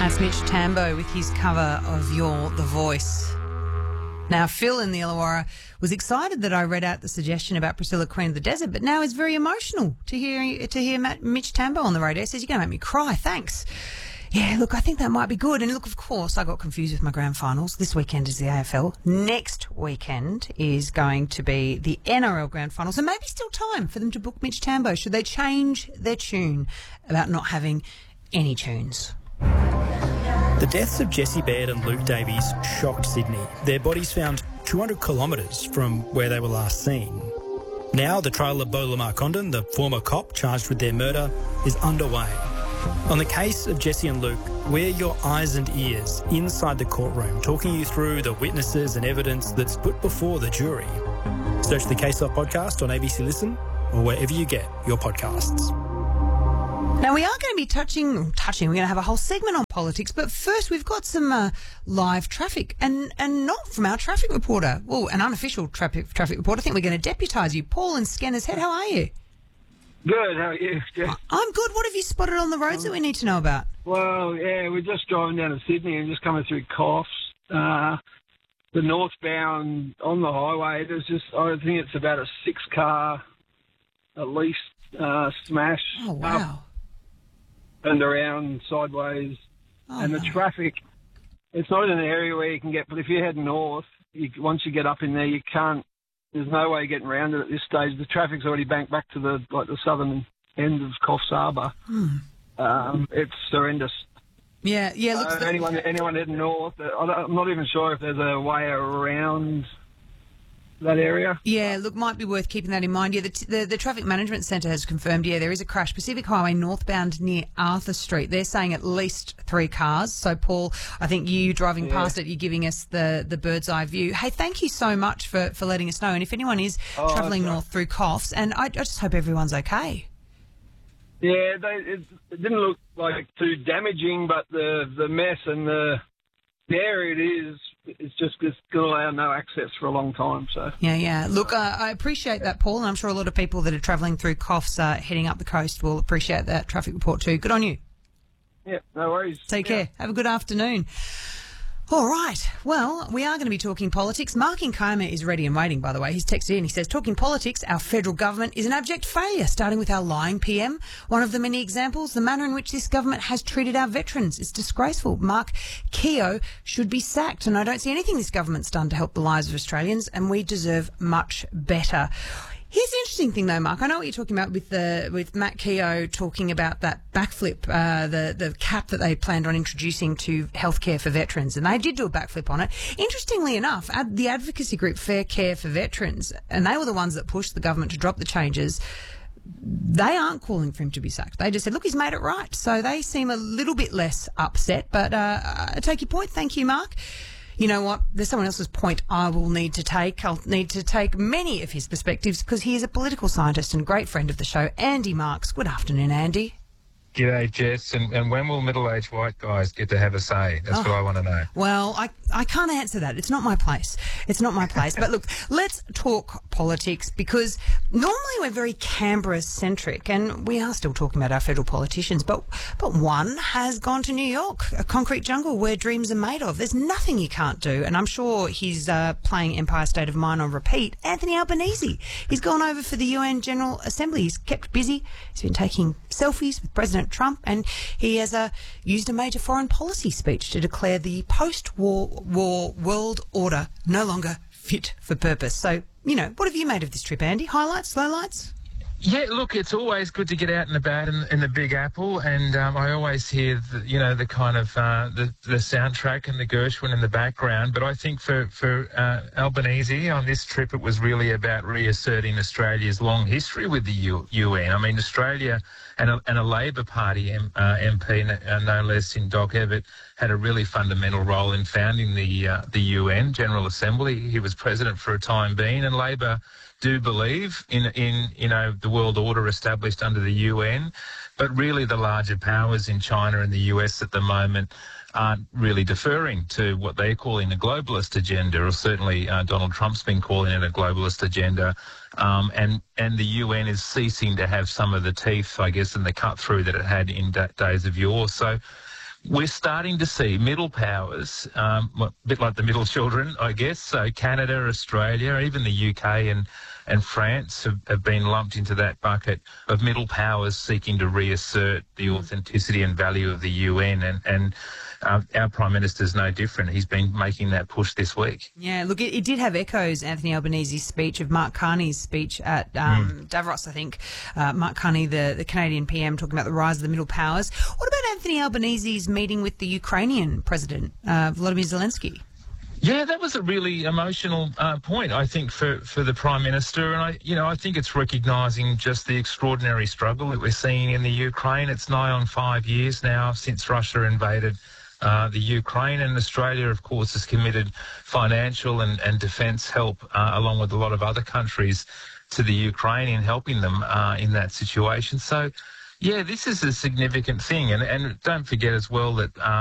That's Mitch Tambo with his cover of You're the Voice. Now, Phil in the Illawarra was excited that I read out the suggestion about Priscilla, Queen of the Desert, but now is very emotional to hear Mitch Tambo on the radio. He says, "You're going to make me cry, thanks." Yeah, look, I think that might be good. And look, of course, I got confused with my grand finals. This weekend is the AFL. Next weekend is going to be the NRL grand finals. And maybe still time for them to book Mitch Tambo. Should they change their tune about not having any tunes? The deaths of Jessie Baird and Luke Davies shocked Sydney. Their bodies found 200 kilometres from where they were last seen. Now the trial of Beau Lamar Condon, the former cop charged with their murder, is underway. On the case of Jessie and Luke, we're your eyes and ears inside the courtroom, talking you through the witnesses and evidence that's put before the jury. Search the Case Off podcast on ABC Listen or wherever you get your podcasts. Now, we are going to be touching, we're going to have a whole segment on politics, but first we've got some live traffic, and not from our traffic reporter, well, an unofficial traffic reporter. I think we're going to deputise you. Paul in Scanners Head, how are you? Good, how are you, Jess? I'm good. What have you spotted on the roads that we need to know about? Well, yeah, we're just driving down to Sydney and just coming through Coffs. The northbound on the highway, there's just, I think it's about a 6-car, at least, smash. Oh, wow. And around sideways. And the traffic, it's not in an area where you can get, but if you head north, once you get up in there, you can't, there's no way of getting around it at this stage. The traffic's already banked back to the southern end of Coffs Harbour. It's horrendous. Yeah. Looks anyone heading north, I'm not even sure if there's a way around that area. Yeah, look, might be worth keeping that in mind. Yeah, the Traffic Management Centre has confirmed, there is a crash. Pacific Highway northbound near Arthur Street. They're saying at least 3 cars. So, Paul, I think you driving past it, you're giving us the bird's eye view. Hey, thank you so much for letting us know. And if anyone is travelling north through Coffs, and I just hope everyone's okay. Yeah, it didn't look like too damaging, but the mess and the area it is, it's just going to allow no access for a long time. So yeah. Look, I appreciate that, Paul, and I'm sure a lot of people that are travelling through Coffs heading up the coast will appreciate that traffic report too. Good on you. Yeah, no worries. Take care. Have a good afternoon. All right. Well, we are going to be talking politics. Mark in Kiama is ready and waiting, by the way. He's texted in. He says, talking politics, our federal government is an abject failure, starting with our lying PM. One of the many examples, the manner in which this government has treated our veterans is disgraceful. Mark Keogh should be sacked, and I don't see anything this government's done to help the lives of Australians, and we deserve much better. Here's the interesting thing, though, Mark. I know what you're talking about with Matt Keogh talking about that backflip, the cap that they planned on introducing to healthcare for veterans, and they did do a backflip on it. Interestingly enough, the advocacy group Fair Care for Veterans, and they were the ones that pushed the government to drop the changes. They aren't calling for him to be sacked. They just said, look, he's made it right. So they seem a little bit less upset. But I take your point. Thank you, Mark. You know what? There's someone else's point I will need to take. I'll need to take many of his perspectives because he is a political scientist and great friend of the show, Andy Marks. Good afternoon, Andy. G'day, Jess. And when will middle-aged white guys get to have a say? That's what I want to know. Well, I can't answer that. It's not my place. But look, let's talk politics because normally we're very Canberra-centric and we are still talking about our federal politicians, but one has gone to New York, a concrete jungle where dreams are made of. There's nothing he can't do, and I'm sure he's playing Empire State of Mind on repeat. Anthony Albanese. He's gone over for the UN General Assembly. He's kept busy. He's been taking selfies with President Trump, and he has used a major foreign policy speech to declare the post-war world order no longer fit for purpose. So, what have you made of this trip, Andy? Highlights, lowlights? Yeah, look, it's always good to get out and about in the Big Apple, and I always hear the kind of the soundtrack and the Gershwin in the background. But I think for Albanese on this trip, it was really about reasserting Australia's long history with the UN. I mean, Australia and a Labor Party MP, no less in Doc Evatt, had a really fundamental role in founding the UN General Assembly. He was president for a time being, and Labor do believe in the world order established under the UN, but really the larger powers in China and the US at the moment aren't really deferring to what they're calling a globalist agenda, or certainly Donald Trump's been calling it a globalist agenda, and the UN is ceasing to have some of the teeth, I guess, and the cut through that it had in days of yore. So we're starting to see middle powers, a bit like the middle children, I guess. So Canada, Australia, even the UK and France have been lumped into that bucket of middle powers seeking to reassert the authenticity and value of the UN. And our Prime Minister's no different. He's been making that push this week. Yeah, look, it did have echoes, Anthony Albanese's speech, of Mark Carney's speech at Davos, I think. Mark Carney, the Canadian PM, talking about the rise of the middle powers. What about Anthony Albanese's meeting with the Ukrainian president, Volodymyr Zelensky? Yeah, that was a really emotional point, I think, for the Prime Minister. And I think it's recognising just the extraordinary struggle that we're seeing in the Ukraine. It's nigh on 5 years now since Russia invaded the Ukraine, and Australia, of course, has committed financial and defence help, along with a lot of other countries, to the Ukraine in helping them in that situation. So, yeah, this is a significant thing. And don't forget as well that